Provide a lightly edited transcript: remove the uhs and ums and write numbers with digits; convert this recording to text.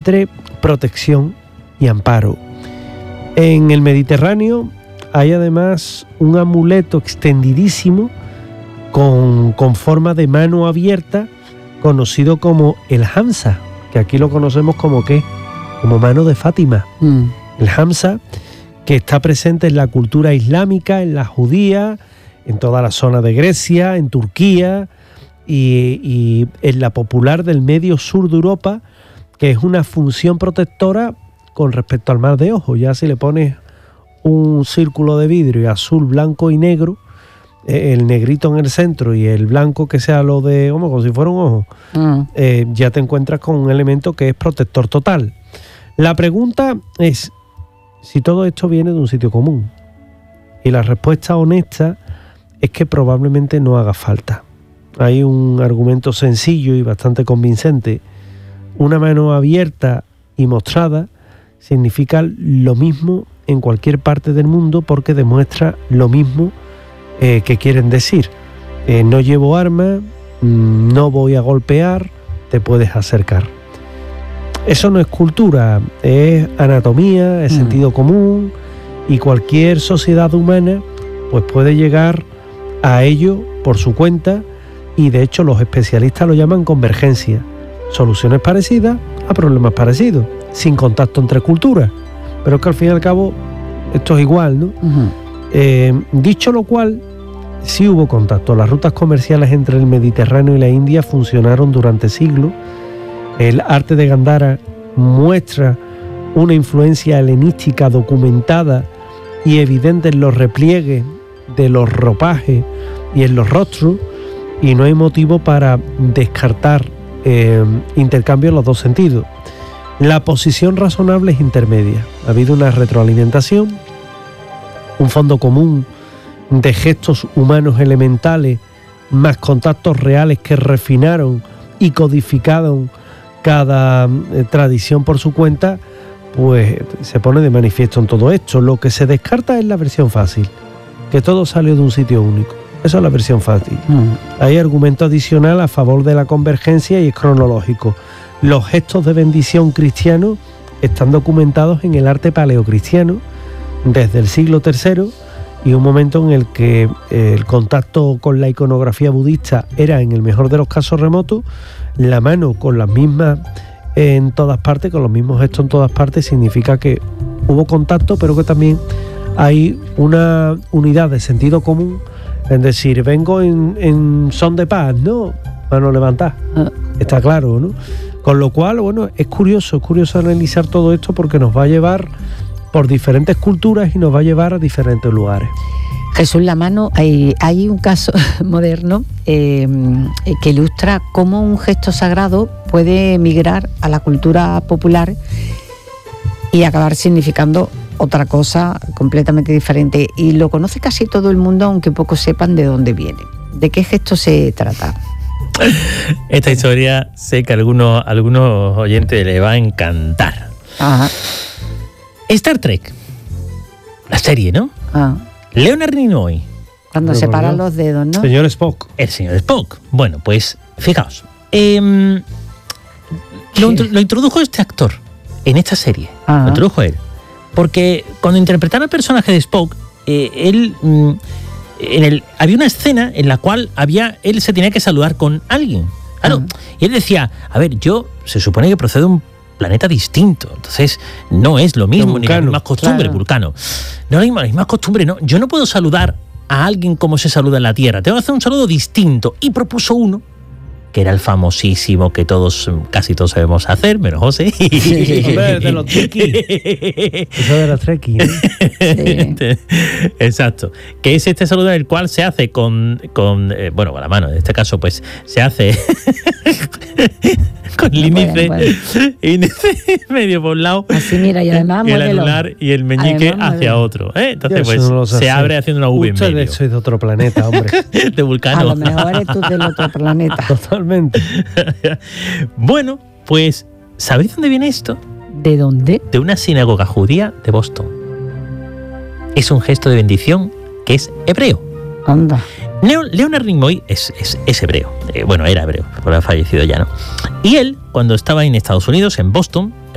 encuentre protección y amparo. En el Mediterráneo hay además un amuleto extendidísimo con forma de mano abierta, conocido como el Hamsa, que aquí lo conocemos como ¿qué? Como mano de Fátima. El Hamsa, que está presente en la cultura islámica, en la judía, en toda la zona de Grecia, en Turquía y en la popular del medio sur de Europa, que es una función protectora con respecto al mal de ojo. Ya si le pones un círculo de vidrio azul, blanco y negro, el negrito en el centro y el blanco que sea lo de, como si fuera un ojo, ya te encuentras con un elemento que es protector total. La pregunta es si todo esto viene de un sitio común. Y la respuesta honesta es que probablemente no haga falta. Hay un argumento sencillo y bastante convincente. Una mano abierta y mostrada significa lo mismo en cualquier parte del mundo porque demuestra lo mismo que quieren decir. No llevo arma, no voy a golpear, te puedes acercar. Eso no es cultura, es anatomía, es sentido común, y cualquier sociedad humana pues puede llegar a ello por su cuenta, y de hecho los especialistas lo llaman convergencia. Soluciones parecidas a problemas parecidos, sin contacto entre culturas. Pero es que al fin y al cabo esto es igual, ¿no? Dicho lo cual, sí hubo contacto. Las rutas comerciales entre el Mediterráneo y la India funcionaron durante siglos. El arte de Gandhara muestra una influencia helenística documentada y evidente en los repliegues de los ropajes y en los rostros, y no hay motivo para descartar intercambio en los dos sentidos. La posición razonable es intermedia. Ha habido una retroalimentación, un fondo común de gestos humanos elementales, más contactos reales que refinaron y codificaron cada tradición por su cuenta, pues se pone de manifiesto en todo esto. Lo que se descarta es la versión fácil, que todo salió de un sitio único. Esa es la versión fácil. Hay argumento adicional a favor de la convergencia y es cronológico. Los gestos de bendición cristianos están documentados en el arte paleocristiano desde el siglo III, y un momento en el que el contacto con la iconografía budista era en el mejor de los casos remoto. La mano con las mismas en todas partes, con los mismos gestos en todas partes, significa que hubo contacto, pero que también hay una unidad de sentido común, es decir, vengo en son de paz, ¿no? Mano levantada, está claro, ¿no? Con lo cual, bueno, es curioso analizar todo esto porque nos va a llevar por diferentes culturas y nos va a llevar a diferentes lugares. Jesús, la mano, hay un caso moderno que ilustra cómo un gesto sagrado puede migrar a la cultura popular y acabar significando otra cosa completamente diferente. Y lo conoce casi todo el mundo, aunque pocos sepan de dónde viene. ¿De qué gesto se trata? Esta historia sé que a algunos oyentes le va a encantar. Ajá. Star Trek, la serie, ¿no? Leonard Nimoy. Cuando separa los dedos, ¿no? Señor Spock. El señor Spock. Bueno, pues fijaos. Lo introdujo este actor en esta serie. Lo introdujo él. Porque cuando interpretaba el personaje de Spock, había una escena en la cual él se tenía que saludar con alguien. Claro. Y él decía, a ver, se supone que procedo de un planeta distinto, entonces no es lo mismo, ni la misma costumbre, claro. Vulcano. No es la misma costumbre, no. Yo no puedo saludar a alguien como se saluda en la Tierra, tengo que hacer un saludo distinto. Y propuso uno, que era el famosísimo que casi todos sabemos hacer, menos José. Sí, de los Trekkies. Eso de los Trekkies, ¿no? Sí. Exacto. Que es este saludo el cual se hace con la mano. En este caso, pues, se hace con el índice medio por un lado. Así, mira, y además el anular y el meñique hacia otro. Entonces, pues, se abre haciendo una V en medio. Usted soy de otro planeta, hombre. De Vulcano. A lo mejor eres tú del otro planeta. Totalmente. Bueno, pues, ¿sabéis dónde viene esto? ¿De dónde? De una sinagoga judía de Boston. Es un gesto de bendición que es hebreo. Anda. Leonard Nimoy es hebreo. Era hebreo, pero ha fallecido ya, ¿no? Y él, cuando estaba en Estados Unidos, en Boston,